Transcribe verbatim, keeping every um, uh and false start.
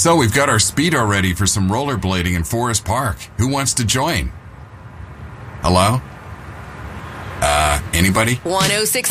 So we've got our speedo ready for some rollerblading in Forest Park. Who wants to join? Hello? Uh, anybody? one oh six